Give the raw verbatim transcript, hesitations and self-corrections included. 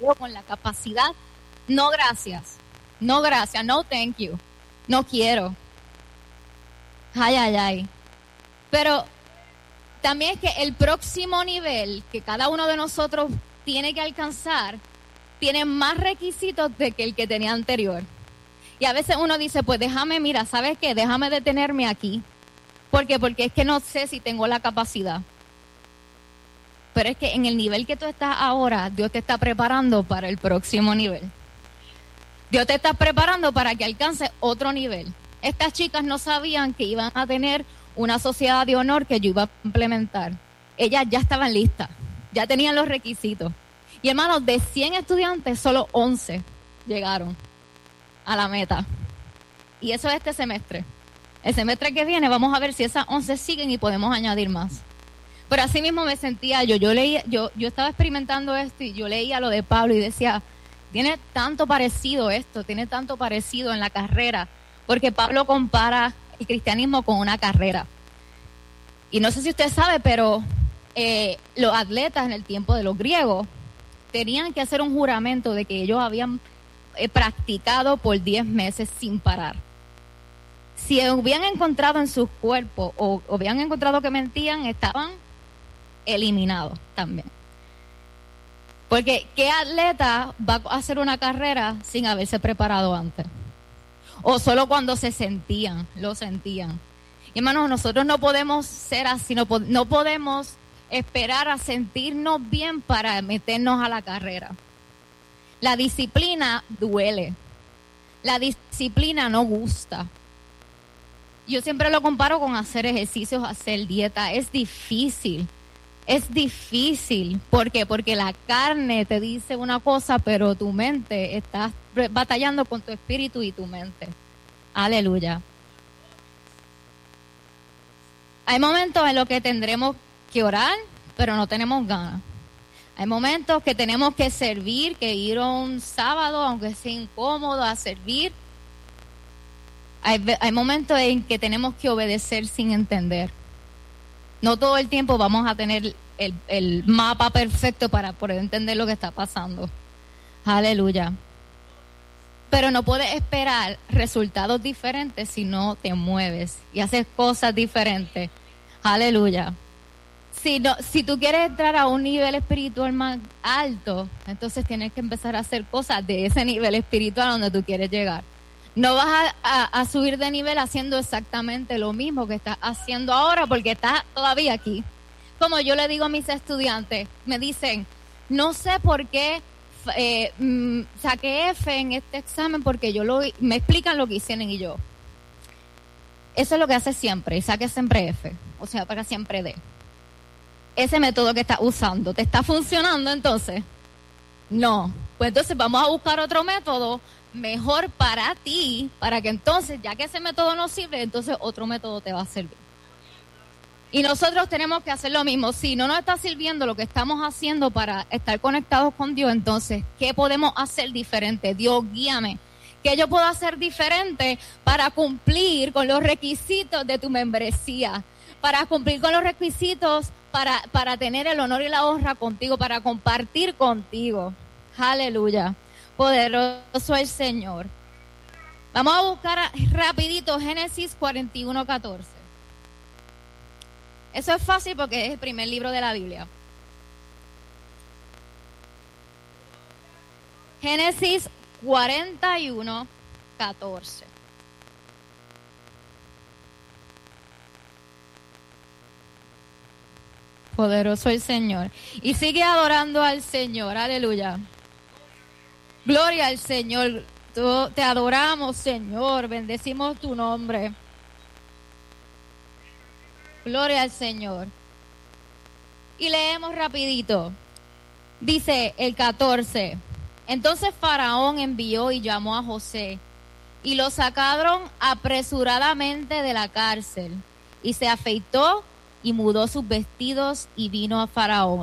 veo con la capacidad. No, gracias. No, gracias. No, thank you. No quiero. Ay, ay, ay. Pero también es que el próximo nivel que cada uno de nosotros tiene que alcanzar tiene más requisitos de que el que tenía anterior. Y a veces uno dice, pues déjame, mira, ¿sabes qué? Déjame detenerme aquí. ¿Por qué? Porque es que no sé si tengo la capacidad. Pero es que en el nivel que tú estás ahora, Dios te está preparando para el próximo nivel. Dios te está preparando para que alcances otro nivel. Estas chicas no sabían que iban a tener una sociedad de honor que yo iba a implementar. Ellas ya estaban listas, ya tenían los requisitos. Y hermanos, de cien estudiantes, solo once llegaron a la meta. Y eso es este semestre. El semestre que viene vamos a ver si esas once siguen y podemos añadir más. Pero así mismo me sentía yo. Yo leía, yo, yo estaba experimentando esto y yo leía lo de Pablo y decía, tiene tanto parecido esto, tiene tanto parecido en la carrera. Porque Pablo compara el cristianismo con una carrera. Y no sé si usted sabe, pero eh, los atletas en el tiempo de los griegos tenían que hacer un juramento de que ellos habían eh, practicado por diez meses sin parar. Si hubieran encontrado en sus cuerpos o, o habían encontrado que mentían, estaban eliminados también. Porque ¿qué atleta va a hacer una carrera sin haberse preparado antes? O solo cuando se sentían, lo sentían. Y hermanos, nosotros no podemos ser así, no, no podemos esperar a sentirnos bien para meternos a la carrera. La disciplina duele. La disciplina no gusta. Yo siempre lo comparo con hacer ejercicios, hacer dieta. Es difícil. Es difícil. ¿Por qué? Porque la carne te dice una cosa, pero tu mente está batallando con tu espíritu y tu mente. Aleluya. Hay momentos en los que tendremos que orar, pero no tenemos ganas. Hay momentos que tenemos que servir, que ir un sábado, aunque sea incómodo, a servir. Hay, hay momentos en que tenemos que obedecer sin entender. No todo el tiempo vamos a tener el, el mapa perfecto para poder entender lo que está pasando. Aleluya. Pero no puedes esperar resultados diferentes si no te mueves y haces cosas diferentes. Aleluya. Si, no, si tú quieres entrar a un nivel espiritual más alto, entonces tienes que empezar a hacer cosas de ese nivel espiritual donde tú quieres llegar. No vas a, a, a subir de nivel haciendo exactamente lo mismo que estás haciendo ahora porque estás todavía aquí. Como yo le digo a mis estudiantes, me dicen, no sé por qué Eh, mm, saqué F en este examen porque yo lo me explican lo que hicieron y yo eso es lo que hace siempre y saque siempre F, o sea, para siempre D. Ese método que estás usando ¿te está funcionando entonces? No, pues entonces vamos a buscar otro método mejor para ti, para que entonces, ya que ese método no sirve, entonces otro método te va a servir. Y nosotros tenemos que hacer lo mismo. Si no nos está sirviendo lo que estamos haciendo para estar conectados con Dios, entonces, ¿qué podemos hacer diferente? Dios, guíame. ¿Qué yo puedo hacer diferente para cumplir con los requisitos de tu membresía? Para cumplir con los requisitos, para, para tener el honor y la honra contigo, para compartir contigo. Aleluya. Poderoso el Señor. Vamos a buscar a, rapidito Génesis cuarenta y uno, catorce. Eso es fácil porque es el primer libro de la Biblia. Génesis cuarenta y uno, catorce. Poderoso el Señor. Y sigue adorando al Señor. Aleluya. Gloria al Señor. Tú, te adoramos, Señor. Bendecimos tu nombre. Gloria al Señor. Y leemos rapidito. Dice el catorce. Entonces Faraón envió y llamó a José y lo sacaron apresuradamente de la cárcel y se afeitó y mudó sus vestidos y vino a Faraón.